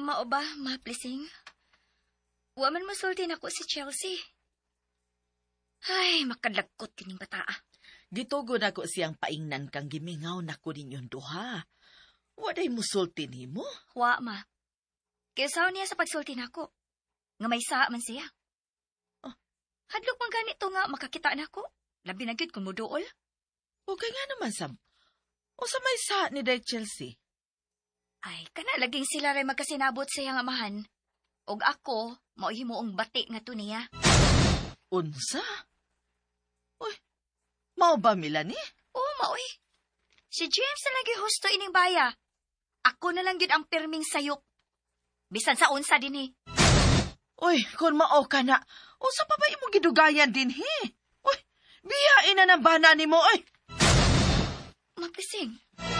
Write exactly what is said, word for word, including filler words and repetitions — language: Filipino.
Mao ba, maplising? Wa man masulti na ko si Chelsea. Ay, makadagkot kining bataa. Gitugo na ko siyang paingnan kang gimingaw na ko ninyong duha. Waday musulti ni mo? Wa, ma. Kaysaw niya sa pagsulti na ko. Nga may saa man siya. Oh. Hadlok man ganito nga makakita na ko. Labi na gyud kung muduol. Okay nga naman, Sam. O sa may sa ni Day Chelsea? Ay, kana laging sila rin magkasinabot sa iyang amahan. Og ako, mauhimuong bati nga to niya. Unsa? Uy, mao ba Melanie? Oo, maoy. Si James na lagi husto ining baya. Ako na lang yun ang pirming sayop. Bisan sa unsa din eh. Uy, kung mao ka na, unsa pa ba imong gidugayan din he? Uy, biyain na ng bana ni mo, uy! Magkasing.